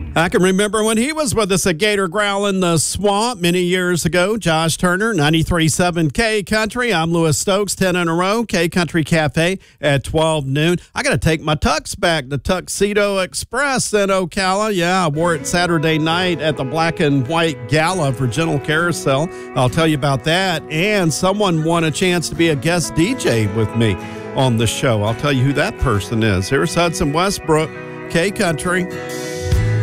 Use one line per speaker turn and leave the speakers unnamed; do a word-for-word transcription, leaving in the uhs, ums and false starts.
I can remember when he was with us at Gator Growl in the Swamp many years ago. Josh Turner, ninety-three point seven K Country. I'm Lewis Stokes, ten in a row. K Country Cafe at twelve noon. I got to take my tux back to Tuxedo Express in Ocala. Yeah, I wore it Saturday night at the Black and White Gala for Gentle Carousel. I'll tell you about that. And someone won a chance to be a guest D J with me on the show. I'll tell you who that person is. Here's Hudson Westbrook, K Country.